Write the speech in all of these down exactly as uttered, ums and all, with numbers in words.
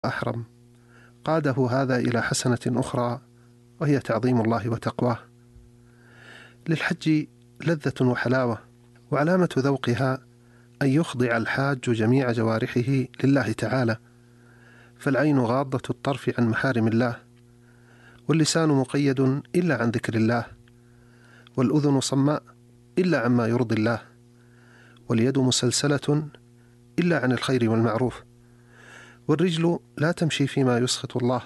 أحرم قاده هذا إلى حسنة أخرى، وهي تعظيم الله وتقواه. للحج لذة وحلاوة، وعلامة ذوقها أن يخضع الحاج جميع جوارحه لله تعالى، فالعين غاضة الطرف عن محارم الله، واللسان مقيد إلا عن ذكر الله، والأذن صماء إلا عما يرضي الله، واليد مسلسلة إلا عن الخير والمعروف، والرجل لا تمشي فيما يسخط الله،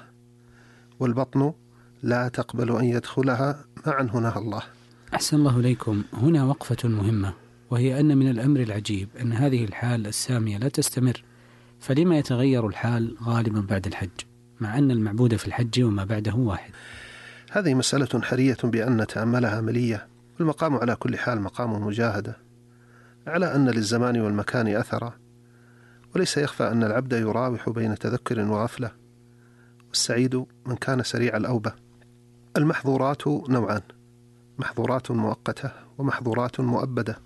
والبطن لا تقبل أن يدخلها ما عنه نهى الله. أحسن الله إليكم. هنا وقفة مهمة، وهي أن من الأمر العجيب أن هذه الحال السامية لا تستمر، فلما يتغير الحال غالبا بعد الحج، مع أن المعبود في الحج وما بعده واحد؟ هذه مسألة حرية بأن نتأملها عملية، والمقام على كل حال مقام مجاهدة، على أن للزمان والمكان أثرا، وليس يخفى أن العبد يراوح بين تذكر وغفلة، والسعيد من كان سريع الأوبة. المحظورات نوعان: محظورات مؤقتة ومحظورات مؤبدة.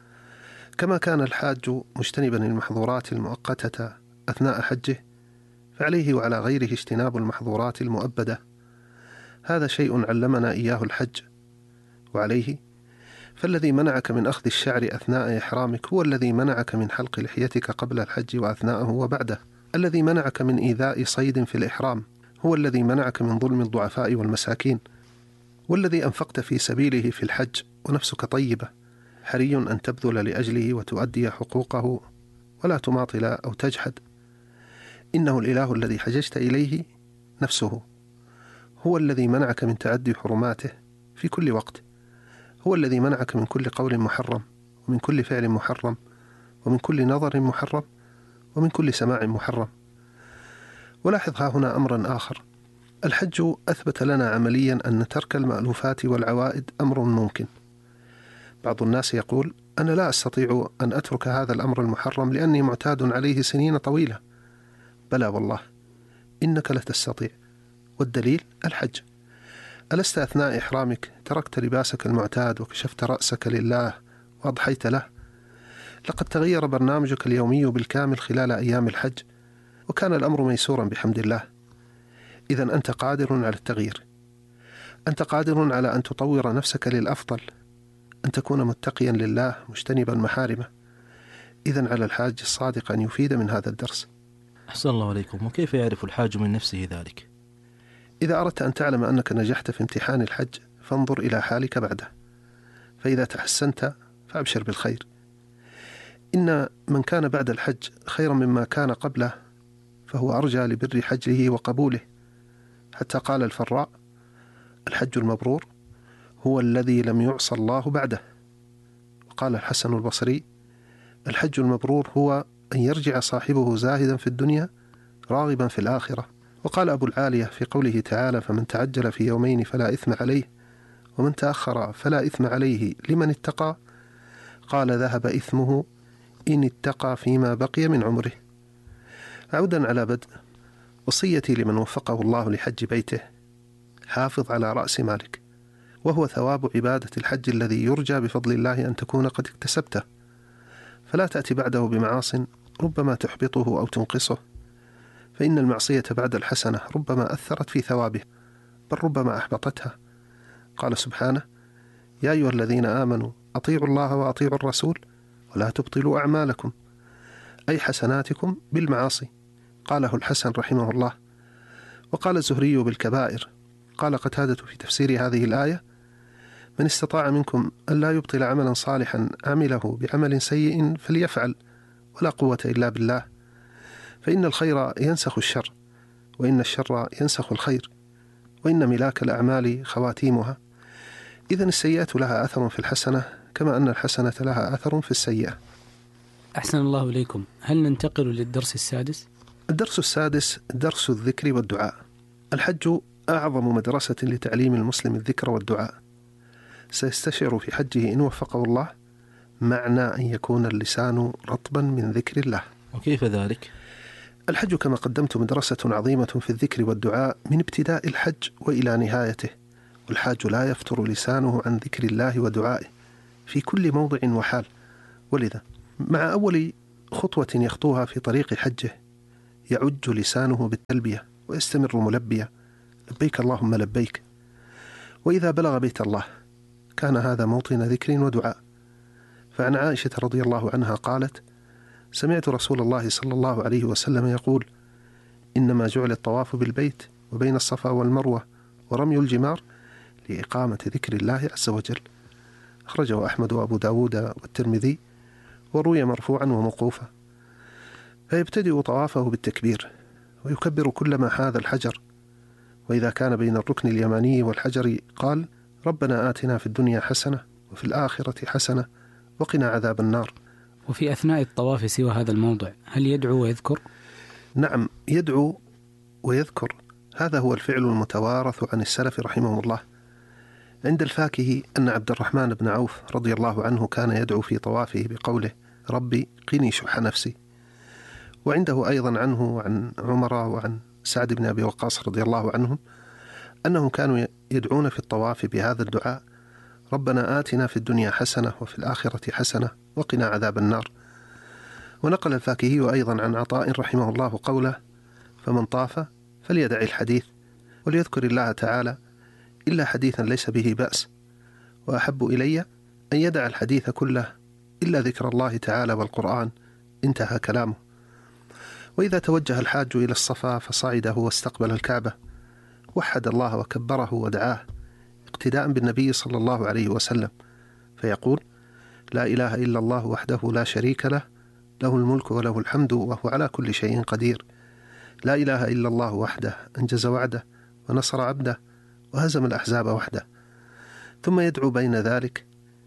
كما كان الحاج مجتنبا المحظورات المؤقتة أثناء حجه، فعليه وعلى غيره اجتناب المحظورات المؤبدة. هذا شيء علمنا إياه الحج. وعليه فالذي منعك من أخذ الشعر أثناء إحرامك هو الذي منعك من حلق لحيتك قبل الحج وأثناءه وبعده. الذي منعك من إيذاء صيد في الإحرام هو الذي منعك من ظلم الضعفاء والمساكين. والذي أنفقت في سبيله في الحج ونفسك طيبة حري أن تبذل لأجله وتؤدي حقوقه، ولا تماطل أو تجحد. إنه الإله الذي حججت إليه نفسه، هو الذي منعك من تعدي حرماته في كل وقت، هو الذي منعك من كل قول محرم، ومن كل فعل محرم، ومن كل نظر محرم، ومن كل سماع محرم. ولاحظ ها هنا أمرا آخر: الحج أثبت لنا عمليا أن ترك المألوفات والعوائد أمر ممكن. بعض الناس يقول: أنا لا أستطيع أن أترك هذا الأمر المحرم لأني معتاد عليه سنين طويلة. بلى والله، إنك لتستطيع، والدليل الحج. ألست أثناء إحرامك تركت لباسك المعتاد وكشفت رأسك لله وأضحيت له؟ لقد تغير برنامجك اليومي بالكامل خلال أيام الحج، وكان الأمر ميسورا بحمد الله. إذن أنت قادر على التغيير، أنت قادر على أن تطور نفسك للأفضل، أن تكون متقيا لله مجتنبا محارمه. إذن على الحاج الصادق أن يفيد من هذا الدرس. أحسن الله عليكم. وكيف يعرف الحاج من نفسه ذلك؟ إذا أردت أن تعلم أنك نجحت في امتحان الحج فانظر إلى حالك بعده، فإذا تحسنت فأبشر بالخير. إن من كان بعد الحج خيرا مما كان قبله فهو أرجى لبر حجه وقبوله، حتى قال الفراء: الحج المبرور هو الذي لم يعصى الله بعده. وقال الحسن البصري: الحج المبرور هو أن يرجع صاحبه زاهدا في الدنيا راغبا في الآخرة. وقال أبو العالية في قوله تعالى: فمن تعجل في يومين فلا إثم عليه، ومن تأخر فلا إثم عليه لمن اتقى، قال: ذهب إثمه إن اتقى فيما بقي من عمره. عودا على بدء، وصيتي لمن وفقه الله لحج بيته: حافظ على رأس مالك، وهو ثواب عبادة الحج الذي يرجى بفضل الله أن تكون قد اكتسبته، فلا تأتي بعده بمعاص ربما تحبطه أو تنقصه، فإن المعصية بعد الحسنة ربما أثرت في ثوابه، بل ربما أحبطتها. قال سبحانه: يا أيها الذين آمنوا أطيعوا الله وأطيعوا الرسول ولا تبطلوا أعمالكم، أي حسناتكم بالمعاصي. قاله الحسن رحمه الله. وقال الزهري بالكبائر. قال قتادة في تفسير هذه الآية: من استطاع منكم أن لا يبطل عملا صالحا عمله بعمل سيء فليفعل، ولا قوة إلا بالله، فإن الخير ينسخ الشر، وإن الشر ينسخ الخير، وإن ملاك الأعمال خواتيمها. إذن السيئة لها أثر في الحسنة، كما أن الحسنة لها أثر في السيئة. أحسن الله إليكم. هل ننتقل للدرس السادس؟ الدرس السادس درس الذكر والدعاء. الحج أعظم مدرسة لتعليم المسلم الذكر والدعاء. سيستشعر في حجه إن وفقه الله معنى أن يكون اللسان رطبا من ذكر الله. وكيف ذلك؟ الحج كما قدمت مدرسة عظيمة في الذكر والدعاء من ابتداء الحج وإلى نهايته، والحاج لا يفتر لسانه عن ذكر الله ودعائه في كل موضع وحال. ولذا مع أول خطوة يخطوها في طريق حجه يعج لسانه بالتلبية ويستمر ملبيا لبيك اللهم لبيك. وإذا بلغ بيت الله كان هذا موطن ذكر ودعاء. فعن عائشة رضي الله عنها قالت: سمعت رسول الله صلى الله عليه وسلم يقول: إنما جعل الطواف بالبيت وبين الصفا والمروة ورمي الجمار لإقامة ذكر الله عز وجل. أخرجه أحمد وأبو داود والترمذي، وروي مرفوعا وموقوفا. فيبتدئ طوافه بالتكبير ويكبر كلما حاذ الحجر، وإذا كان بين الركن اليماني والحجر قال: ربنا آتنا في الدنيا حسنة وفي الآخرة حسنة وقنا عذاب النار. وفي أثناء الطواف سوى هذا الموضع هل يدعو ويذكر؟ نعم، يدعو ويذكر. هذا هو الفعل المتوارث عن السلف رحمهم الله. عند الفاكهي أن عبد الرحمن بن عوف رضي الله عنه كان يدعو في طوافه بقوله: ربي قني شح نفسي. وعنده أيضا عنه وعن عمر وعن سعد بن أبي وقاص رضي الله عنهم أنهم كانوا يدعون في الطواف بهذا الدعاء: ربنا آتنا في الدنيا حسنة وفي الآخرة حسنة وقنا عذاب النار. ونقل الفاكهي أيضا عن عطاء رحمه الله قوله: فمن طاف فليدع الحديث وليذكر الله تعالى إلا حديثا ليس به بأس، وأحب إلي أن يدع الحديث كله إلا ذكر الله تعالى والقرآن. انتهى كلامه. وإذا توجه الحاج إلى الصفا فصعده واستقبل الكعبة وحد الله وكبره ودعاه اقتداء بالنبي صلى الله عليه وسلم، فيقول: لا إله إلا الله وحده لا شريك له، له الملك وله الحمد وهو على كل شيء قدير. لا إله إلا الله وحده أنجز وعده ونصر عبده وهزم الأحزاب وحده. ثم يدعو بين ذلك،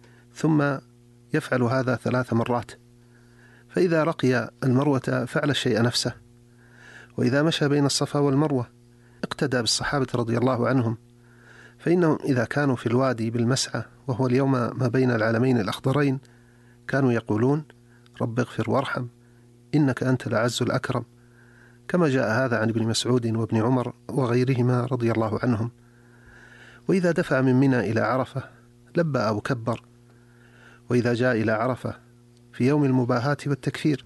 ثم يفعل هذا ثلاث مرات. فإذا رقي المروة فعل الشيء نفسه، وإذا مشى بين الصفا والمروة اقتدى بالصحابة رضي الله عنهم، فإنهم إذا كانوا في الوادي بالمسعى وهو اليوم ما بين العلمين الأخضرين كانوا يقولون: رب اغفر وارحم إنك أنت الأعز الأكرم، كما جاء هذا عن ابن مسعود وابن عمر وغيرهما رضي الله عنهم. وإذا دفع من منى إلى عرفة لبى أو كبر. وإذا جاء إلى عرفة في يوم المباهاة والتكفير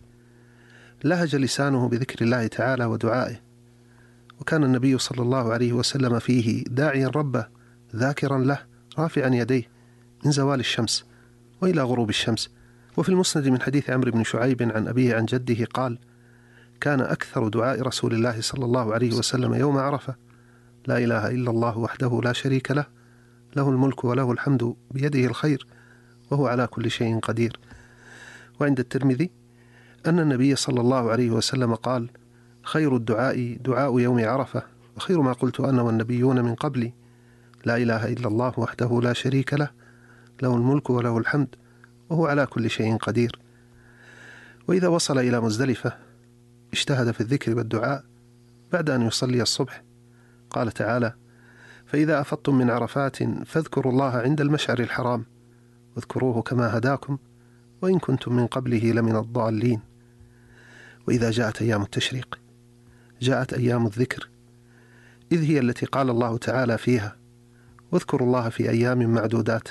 لهج لسانه بذكر الله تعالى ودعائه. وكان النبي صلى الله عليه وسلم فيه داعيا ربه ذاكرا له رافعا يديه من زوال الشمس وإلى غروب الشمس. وفي المسند من حديث عمرو بن شعيب عن أبيه عن جده قال: كان أكثر دعاء رسول الله صلى الله عليه وسلم يوم عرفة: لا إله إلا الله وحده لا شريك له، له الملك وله الحمد بيده الخير وهو على كل شيء قدير. وعند الترمذي أن النبي صلى الله عليه وسلم قال: خير الدعاء دعاء يوم عرفة، وخير ما قلت أنا والنبيون من قبلي، لا إله إلا الله وحده لا شريك له، له الملك وله الحمد وهو على كل شيء قدير. وإذا وصل إلى مزدلفة اجتهد في الذكر والدعاء بعد أن يصلي الصبح. قال تعالى: فإذا أفضتم من عرفات فاذكروا الله عند المشعر الحرام واذكروه كما هداكم وإن كنتم من قبله لمن الضالين. وإذا جاءت أيام التشريق جاءت أيام الذكر، إذ هي التي قال الله تعالى فيها: واذكروا الله في أيام معدودات،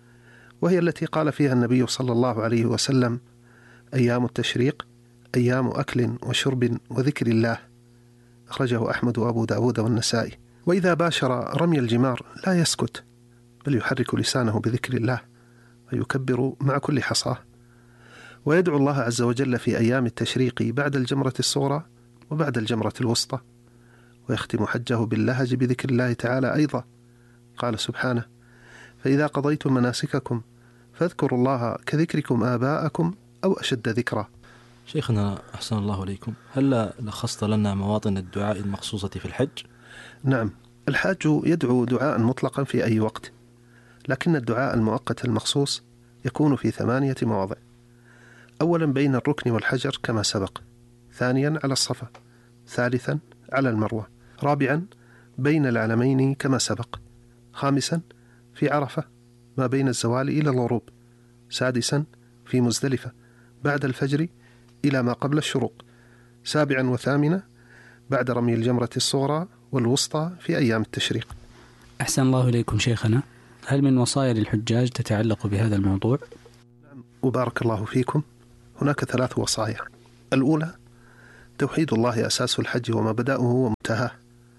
وهي التي قال فيها النبي صلى الله عليه وسلم: أيام التشريق أيام أكل وشرب وذكر الله. أخرجه أحمد وأبو داود والنسائي. وإذا باشر رمي الجمار لا يسكت، بل يحرك لسانه بذكر الله ويكبر مع كل حصاه، ويدعو الله عز وجل في أيام التشريق بعد الجمرة الصغرى وبعد الجمرة الوسطى، ويختم حجه باللهج بذكر الله تعالى أيضا. قال سبحانه: فإذا قضيتم مناسككم فاذكروا الله كذكركم آباءكم أو أشد ذكرا. شيخنا أحسن الله عليكم، هل لخصت لنا مواطن الدعاء المخصوصة في الحج؟ نعم، الحاج يدعو دعاء مطلقا في أي وقت، لكن الدعاء المؤقت المخصوص يكون في ثمانية مواضع: أولا بين الركن والحجر كما سبق، ثانيا على الصفا، ثالثا على المروة، رابعا بين العلمين كما سبق، خامسا في عرفة ما بين الزوال إلى الغروب، سادسا في مزدلفة بعد الفجر إلى ما قبل الشروق، سابعا وثامنا بعد رمي الجمرة الصغرى والوسطى في أيام التشريق. أحسن الله إليكم شيخنا، هل من وصايا للحجاج تتعلق بهذا الموضوع؟ وبارك الله فيكم. هناك ثلاث وصايا. الأولى توحيد الله أساس الحج ومبدأه ومنتهاه،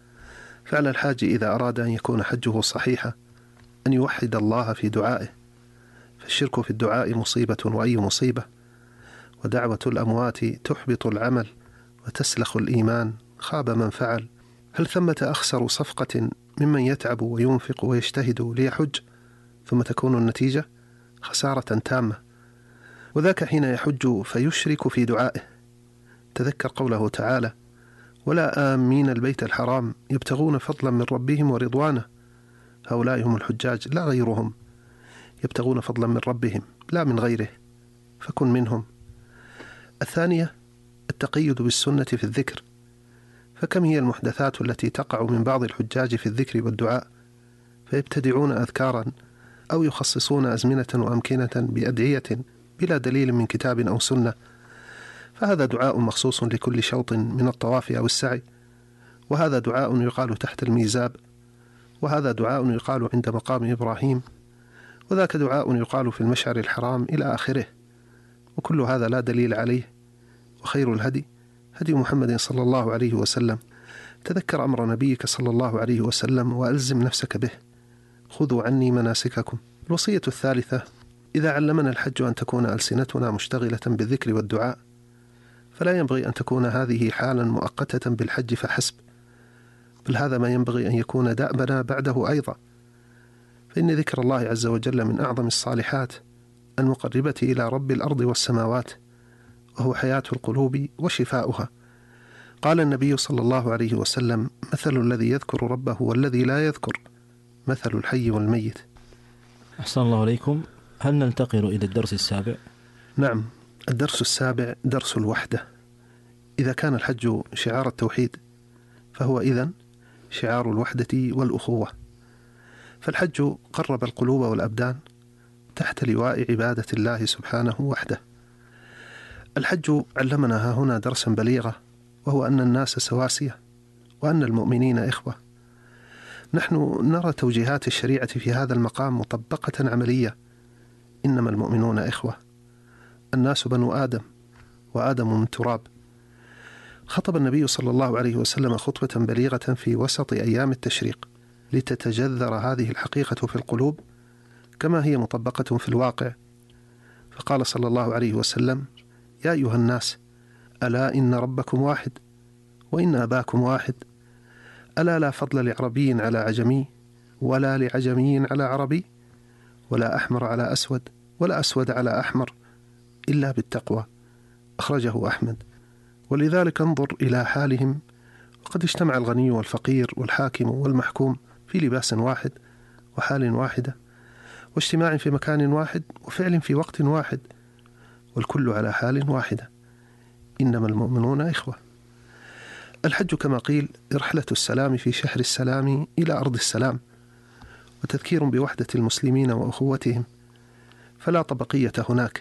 فعلى الحاج إذا أراد أن يكون حجه صحيحا أن يوحد الله في دعائه، فالشرك في الدعاء مصيبة وأي مصيبة، ودعوة الأموات تحبط العمل وتسلخ الإيمان، خاب من فعل. هل ثمة أخسر صفقة ممن يتعب وينفق ويجتهد ليحج ثم تكون النتيجة خسارة تامة؟ وذاك حين يحج فيشرك في دعائه. تذكر قوله تعالى: ولا آمين البيت الحرام يبتغون فضلا من ربهم ورضوانه. هؤلاء هم الحجاج لا غيرهم، يبتغون فضلا من ربهم لا من غيره، فكن منهم. الثانية التقيد بالسنة في الذكر، فكم هي المحدثات التي تقع من بعض الحجاج في الذكر والدعاء، فيبتدعون أذكارا أو يخصصون أزمنة وأمكنة بأدعية بلا دليل من كتاب أو سنة، فهذا دعاء مخصوص لكل شوط من الطواف أو السعي، وهذا دعاء يقال تحت الميزاب، وهذا دعاء يقال عند مقام إبراهيم، وذاك دعاء يقال في المشعر الحرام إلى آخره، وكل هذا لا دليل عليه. وخير الهدي هدي محمد صلى الله عليه وسلم. تذكر أمر نبيك صلى الله عليه وسلم وألزم نفسك به. خذوا عني مناسككم. الوصية الثالثة: إذا علمنا الحج أن تكون ألسنتنا مشتغلة بالذكر والدعاء، فلا ينبغي أن تكون هذه حالا مؤقتة بالحج فحسب، بل هذا ما ينبغي أن يكون دأبنا بعده أيضا، فإن ذكر الله عز وجل من أعظم الصالحات المقربة إلى رب الأرض والسماوات، وهو حياة القلوب وشفاؤها. قال النبي صلى الله عليه وسلم: مثل الذي يذكر ربه والذي لا يذكر مثل الحي والميت. أحسن الله عليكم. هل ننتقل إلى الدرس السابع؟ نعم، الدرس السابع درس الوحدة. إذا كان الحج شعار التوحيد، فهو إذن شعار الوحدة والأخوة، فالحج قرب القلوب والأبدان تحت لواء عبادة الله سبحانه وحده. الحج علمنا ها هنا درسا بليغا، وهو أن الناس سواسية، وأن المؤمنين إخوة. نحن نرى توجيهات الشريعة في هذا المقام مطبقة عملية. إنما المؤمنون إخوة، الناس بنو آدم، وآدم من تراب. خطب النبي صلى الله عليه وسلم خطبة بليغة في وسط أيام التشريق لتتجذر هذه الحقيقة في القلوب كما هي مطبقة في الواقع، فقال صلى الله عليه وسلم: يا أيها الناس، ألا إن ربكم واحد، وإن أباكم واحد، ألا لا فضل لعربي على عجمي، ولا لعجمي على عربي، ولا أحمر على أسود، ولا أسود على أحمر، إلا بالتقوى. أخرجه أحمد. ولذلك انظر إلى حالهم، وقد اجتمع الغني والفقير والحاكم والمحكوم في لباس واحد وحال واحدة واجتماع في مكان واحد وفعل في وقت واحد، والكل على حال واحدة. إنما المؤمنون إخوة. الحج كما قيل رحلة السلام في شهر السلام إلى أرض السلام، وتذكير بوحدة المسلمين وأخوتهم، فلا طبقية هناك،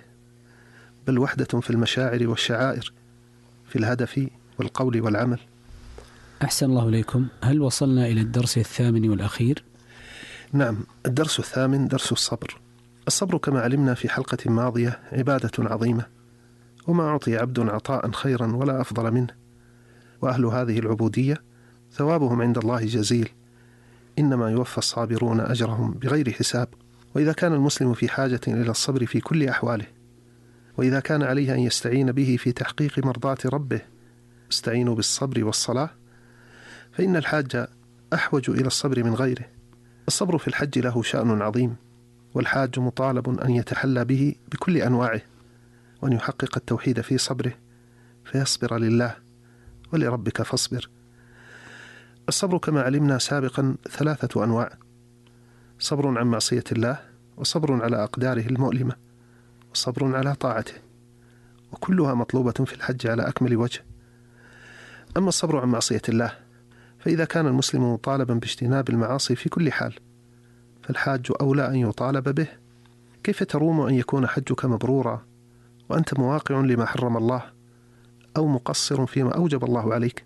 بل وحدة في المشاعر والشعائر، في الهدف والقول والعمل. أحسن الله إليكم. هل وصلنا إلى الدرس الثامن والأخير؟ نعم، الدرس الثامن درس الصبر. الصبر كما علمنا في حلقة ماضية عبادة عظيمة، وما أعطي عبد عطاء خيرا ولا أفضل منه، وأهل هذه العبودية ثوابهم عند الله جزيل، إنما يوفى الصابرون أجرهم بغير حساب. وإذا كان المسلم في حاجة إلى الصبر في كل أحواله، وإذا كان عليه أن يستعين به في تحقيق مرضاة ربه، استعينوا بالصبر والصلاة، فإن الحاج أحوج إلى الصبر من غيره. الصبر في الحج له شأن عظيم، والحاج مطالب أن يتحلى به بكل أنواعه، وأن يحقق التوحيد في صبره، فيصبر لله ولربك فاصبر. الصبر كما علمنا سابقا ثلاثة أنواع: صبر عن معصية الله، وصبر على أقداره المؤلمة، وصبر على طاعته، وكلها مطلوبة في الحج على أكمل وجه. أما الصبر عن معصية الله، فإذا كان المسلم مطالبا باجتناب المعاصي في كل حال، فالحاج أولى أن يطالب به. كيف تروم أن يكون حجك مبرورا وأنت مواقع لما حرم الله، أو مقصر فيما أوجب الله عليك؟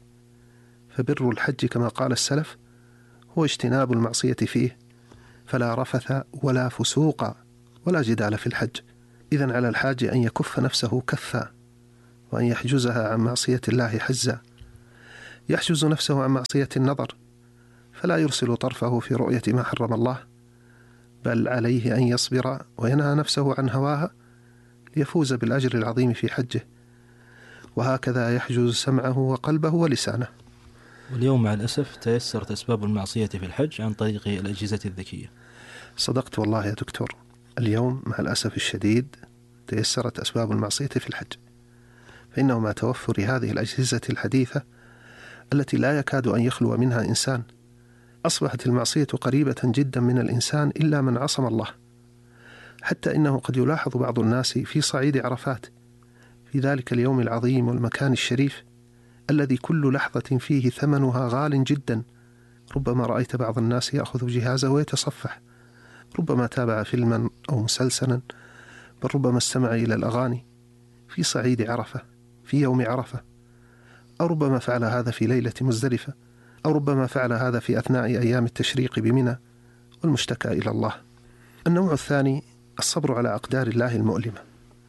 فبر الحج كما قال السلف هو اجتناب المعصية فيه، فلا رفث ولا فسوق ولا جدال في الحج. إذن على الحاج أن يكف نفسه كفا، وأن يحجزها عن معصية الله حجزا، يحجز نفسه عن معصية النظر، فلا يرسل طرفه في رؤية ما حرم الله، بل عليه أن يصبر وينهى نفسه عن هواها ليفوز بالأجر العظيم في حجه. وهكذا يحجز سمعه وقلبه ولسانه. واليوم مع الأسف تيسرت أسباب المعصية في الحج عن طريق الأجهزة الذكية. صدقت والله يا دكتور، اليوم مع الأسف الشديد تيسرت أسباب المعصية في الحج، فإنه مع توفر هذه الأجهزة الحديثة التي لا يكاد أن يخلو منها إنسان، أصبحت المعصية قريبة جدا من الإنسان إلا من عصم الله، حتى إنه قد يلاحظ بعض الناس في صعيد عرفات في ذلك اليوم العظيم والمكان الشريف الذي كل لحظة فيه ثمنها غال جدا، ربما رأيت بعض الناس يأخذ جهازه ويتصفح، ربما تابع فيلما أو مسلسلا، بل ربما استمع إلى الأغاني في صعيد عرفة في يوم عرفة، أو ربما فعل هذا في ليلة مزدلفة، أو ربما فعل هذا في أثناء أيام التشريق بمنى، والمشتكى إلى الله. النوع الثاني الصبر على أقدار الله المؤلمة.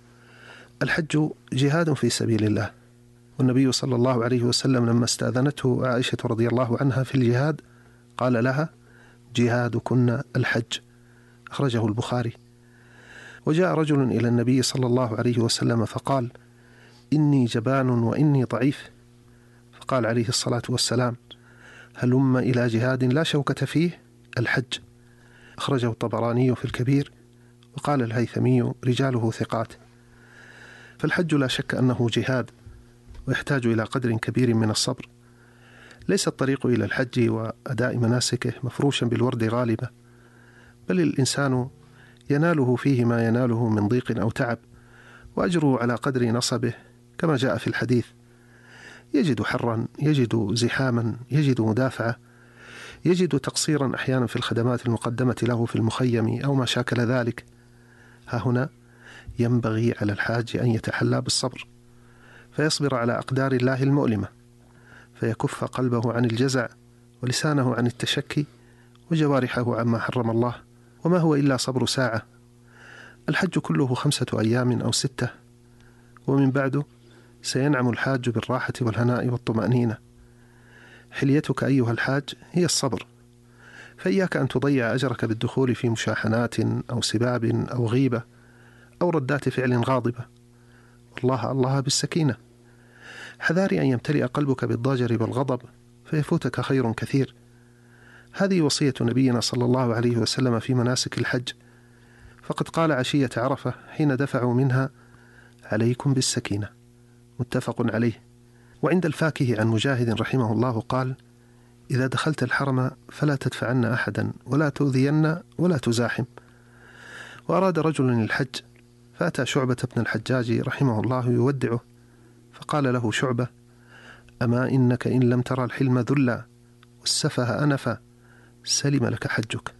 الحج جهاد في سبيل الله، والنبي صلى الله عليه وسلم لما استأذنته عائشة رضي الله عنها في الجهاد قال لها: جهادكن الحج، أخرجه البخاري. وجاء رجل إلى النبي صلى الله عليه وسلم فقال: إني جبان وإني ضعيف، فقال عليه الصلاة والسلام: هلم إلى جهاد لا شوكة فيه، الحج، أخرجه الطبراني في الكبير، وقال الهيثمي رجاله ثقات. فالحج لا شك أنه جهاد، ويحتاج إلى قدر كبير من الصبر. ليس الطريق إلى الحج وأداء مناسكه مفروشا بالورد غالبا، بل الإنسان يناله فيه ما يناله من ضيق أو تعب، وأجره على قدر نصبه كما جاء في الحديث. يجد حرا، يجد زحاما، يجد مدافعة، يجد تقصيرا أحيانا في الخدمات المقدمة له في المخيم أو ما شاكل ذلك. ها هنا ينبغي على الحاج أن يتحلى بالصبر، فيصبر على أقدار الله المؤلمة، فيكف قلبه عن الجزع، ولسانه عن التشكي، وجوارحه عما حرم الله، وما هو إلا صبر ساعة. الحج كله خمسة أيام أو ستة، ومن بعده سينعم الحاج بالراحة والهناء والطمأنينة. حليتك أيها الحاج هي الصبر، فإياك أن تضيع أجرك بالدخول في مشاحنات أو سباب أو غيبة أو ردات فعل غاضبة، والله الله بالسكينة. حذاري أن يمتلئ قلبك بالضجر والغضب فيفوتك خير كثير. هذه وصية نبينا صلى الله عليه وسلم في مناسك الحج، فقد قال عشية عرفة حين دفعوا منها: عليكم بالسكينة، متفق عليه. وعند الفاكه عن مجاهد رحمه الله قال: إذا دخلت الحرم فلا تدفعن أحدا ولا تؤذين ولا تزاحم. وأراد رجل الحج فأتى شعبة بن الحجاج رحمه الله يودعه، فقال له شعبة: أما إنك إن لم ترى الحلم ذلا والسفه أنفا سلم لك حجك.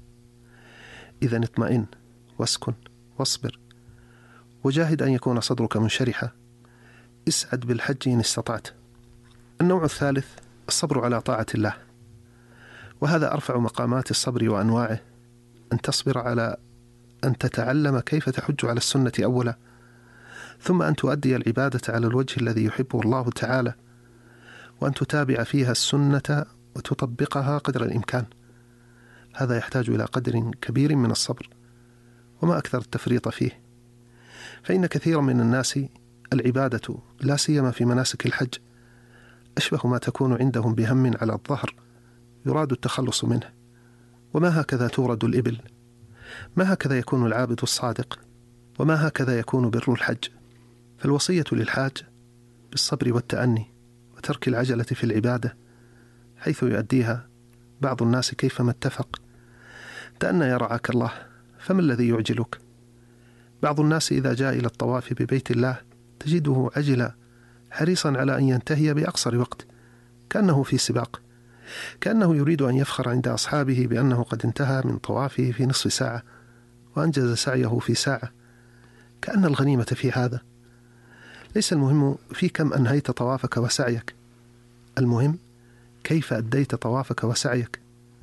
إذن اطمئن واسكن واصبر، وجاهد أن يكون صدرك منشرحا، اسعد بالحج إن استطعت. النوع الثالث الصبر على طاعة الله، وهذا أرفع مقامات الصبر وأنواعه، أن تصبر على أن تتعلم كيف تحج على السنة أولا، ثم أن تؤدي العبادة على الوجه الذي يحبه الله تعالى، وأن تتابع فيها السنة وتطبقها قدر الإمكان. هذا يحتاج إلى قدر كبير من الصبر، وما أكثر التفريط فيه، فإن كثيرا من الناس العبادة لا سيما في مناسك الحج أشبه ما تكون عندهم بهم على الظهر يراد التخلص منه، وما هكذا تورد الإبل، ما هكذا يكون العابد الصادق، وما هكذا يكون بر الحج. فالوصية للحاج بالصبر والتأني وترك العجلة في العبادة، حيث يؤديها بعض الناس كيفما اتفق. تأنى يرعاك الله، فما الذي يعجلك؟ بعض الناس إذا جاء إلى الطواف ببيت الله تجده عجلا حريصا على أن ينتهي بأقصر وقت، كأنه في سباق، كأنه يريد أن يفخر عند أصحابه بأنه قد انتهى من طوافه في نصف ساعة وأنجز سعيه في ساعة، كأن الغنيمة في هذا. ليس المهم في كم أنهيت طوافك وسعيك، المهم كيف أديت طوافك وسعيك.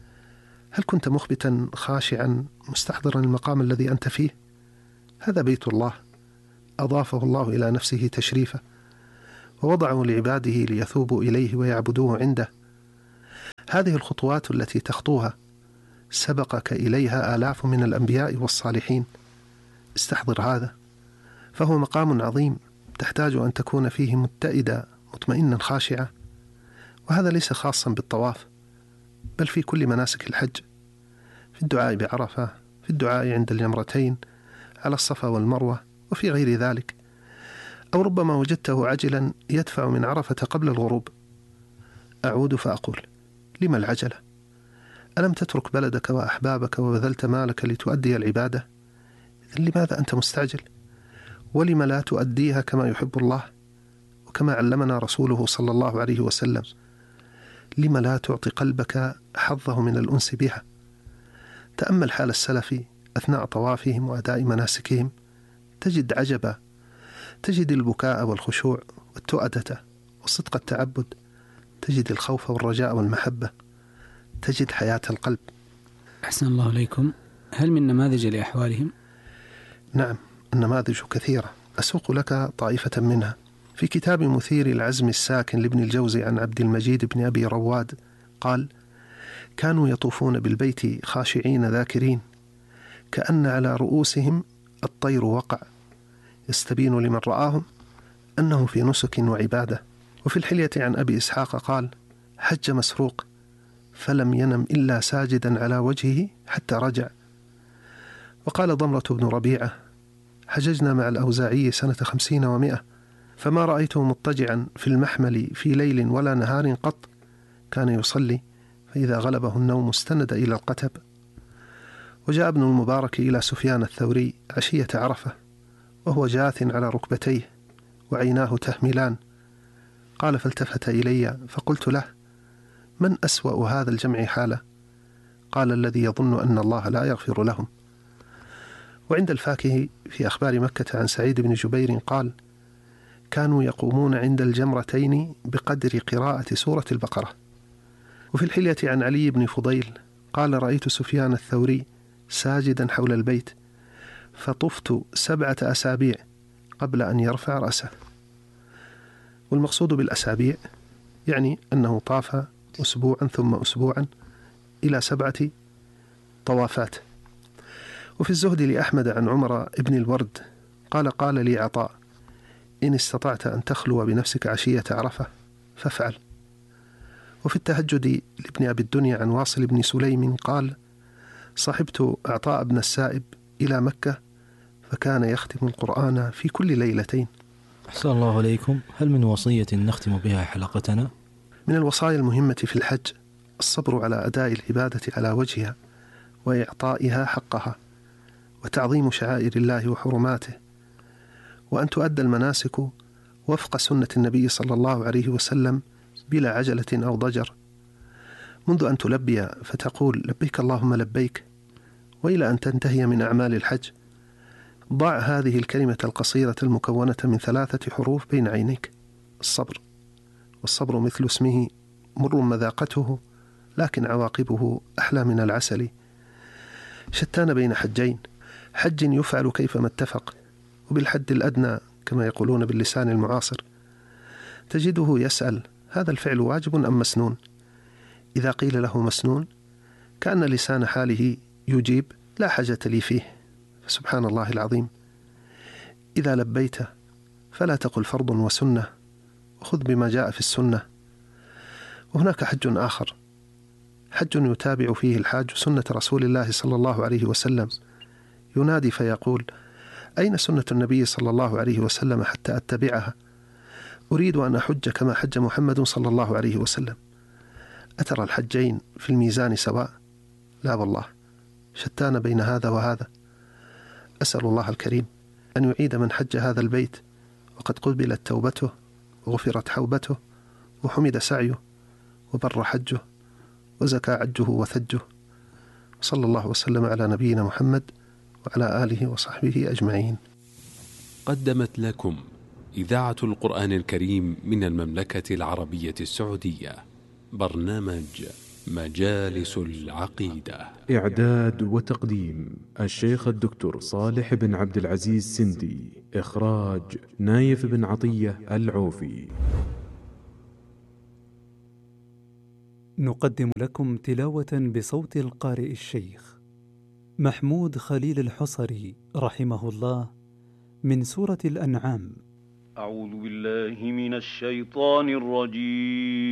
هل كنت مخبتا خاشعا مستحضرا المقام الذي أنت فيه؟ هذا بيت الله أضافه الله إلى نفسه تشريفا، ووضعه لعباده ليثوبوا إليه ويعبدوه عنده. هذه الخطوات التي تخطوها سبقك إليها آلاف من الأنبياء والصالحين. استحضر هذا، فهو مقام عظيم تحتاج أن تكون فيه متئدا مطمئنا خاشعا. وهذا ليس خاصا بالطواف، بل في كل مناسك الحج، في الدعاء بعرفة، في الدعاء عند الجمرتين، على الصفا والمروة، وفي غير ذلك. أو ربما وجدته عجلا يدفع من عرفة قبل الغروب. أعود فأقول: لما العجلة؟ ألم تترك بلدك وأحبابك وبذلت مالك لتؤدي العبادة؟ إذن لماذا أنت مستعجل؟ ولم لا تؤديها كما يحب الله وكما علمنا رسوله صلى الله عليه وسلم؟ لم لا تعطي قلبك حظه من الأنس بها؟ تأمل حال السلف أثناء طوافهم وأداء مناسكهم، تجد عجبا، تجد البكاء والخشوع والتؤدة وصدق التعبد، تجد الخوف والرجاء والمحبة، تجد حياة القلب. أحسن الله إليكم. هل من نماذج لأحوالهم؟ نعم، النماذج كثيرة، أسوق لك طائفة منها. في كتاب مثير العزم الساكن لابن الجوزي عن عبد المجيد بن أبي رواد قال: كانوا يطوفون بالبيت خاشعين ذاكرين، كأن على رؤوسهم الطير وقع، يستبين لمن رآهم أنه في نسك وعبادة. وفي الحلية عن أبي إسحاق قال: حج مسروق فلم ينم إلا ساجدا على وجهه حتى رجع. وقال ضمرة بن ربيعة: حججنا مع الأوزاعي سنة خمسين ومائة، فما رأيته مضطجعا في المحمل في ليل ولا نهار قط، كان يصلي فإذا غلبه النوم استند إلى القتب. وجاء ابن المبارك إلى سفيان الثوري عشية عرفة وهو جاث على ركبتيه وعيناه تهملان، قال: فالتفت إلي فقلت له: من أسوأ هذا الجمع حاله؟ قال: الذي يظن أن الله لا يغفر لهم. وعند الفاكه في أخبار مكة عن سعيد بن جبير قال: كانوا يقومون عند الجمرتين بقدر قراءة سورة البقرة. وفي الحلية عن علي بن فضيل قال: رأيت سفيان الثوري ساجدا حول البيت فطفت سبعة أسابيع قبل أن يرفع رأسه. والمقصود بالأسابيع يعني أنه طاف أسبوعا ثم أسبوعا إلى سبعة طوافات. وفي الزهد لأحمد عن عمر ابن الورد قال: قال لي عطاء: إن استطعت أن تخلو بنفسك عشية عرفة فافعل. وفي التهجد لابن أبي الدنيا عن واصل بن سليم قال: صحبت عطاء بن السائب إلى مكة فكان يختم القرآن في كل ليلتين. أحسن الله عليكم. هل من وصية نختم بها حلقتنا؟ من الوصايا المهمة في الحج الصبر على أداء العبادة على وجهها وإعطائها حقها، وتعظيم شعائر الله وحرماته، وأن تؤدى المناسك وفق سنة النبي صلى الله عليه وسلم بلا عجلة أو ضجر، منذ أن تلبي فتقول لبيك اللهم لبيك، وإلى أن تنتهي من أعمال الحج. ضع هذه الكلمة القصيرة المكونة من ثلاثة حروف بين عينيك: الصبر. والصبر مثل اسمه مر مذاقته لكن عواقبه أحلى من العسل. شتان بين حجين: حج يفعل كيفما اتفق وبالحد الأدنى كما يقولون باللسان المعاصر، تجده يسأل: هذا الفعل واجب أم مسنون؟ إذا قيل له مسنون كأن لسان حاله يجيب: لا حاجة لي فيه. فسبحان الله العظيم، إذا لبيت فلا تقل فرض وسنة، وخذ بما جاء في السنة. وهناك حج آخر، حج يتابع فيه الحاج سنة رسول الله صلى الله عليه وسلم، ينادي فيقول: أين سنة النبي صلى الله عليه وسلم حتى أتبعها؟ أريد أن أحج كما حج محمد صلى الله عليه وسلم. أترى الحجين في الميزان سواء؟ لا والله، شتان بين هذا وهذا. أسأل الله الكريم أن يعيد من حج هذا البيت وقد قبلت توبته وغفرت حوبته وحمد سعيه وبر حجه وزكى عجه وثجه، صلى الله وسلم على نبينا محمد وعلى آله وصحبه أجمعين. قدمت لكم إذاعة القرآن الكريم من المملكة العربية السعودية برنامج مجالس العقيدة. إعداد وتقديم الشيخ الدكتور صالح بن عبد العزيز سندي. إخراج نايف بن عطية العوفي. نقدم لكم تلاوة بصوت القارئ الشيخ محمود خليل الحصري رحمه الله من سورة الأنعام. أعوذ بالله من الشيطان الرجيم.